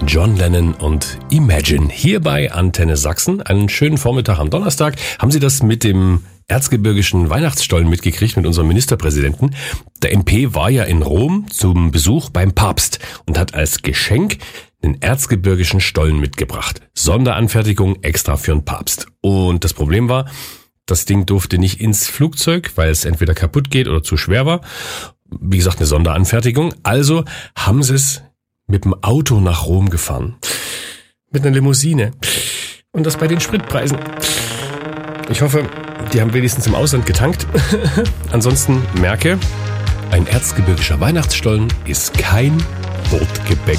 John Lennon und Imagine hier bei Antenne Sachsen. Einen schönen Vormittag am Donnerstag. Haben Sie das mit dem erzgebirgischen Weihnachtsstollen mitgekriegt mit unserem Ministerpräsidenten? Der MP war ja in Rom zum Besuch beim Papst und hat als Geschenk den erzgebirgischen Stollen mitgebracht. Sonderanfertigung extra für den Papst. Und das Problem war, das Ding durfte nicht ins Flugzeug, weil es entweder kaputt geht oder zu schwer war. Wie gesagt, eine Sonderanfertigung. Also haben sie es mit dem Auto nach Rom gefahren. Mit einer Limousine. Und das bei den Spritpreisen. Ich hoffe, die haben wenigstens im Ausland getankt. Ansonsten merke, ein erzgebirgischer Weihnachtsstollen ist kein Brotgebäck.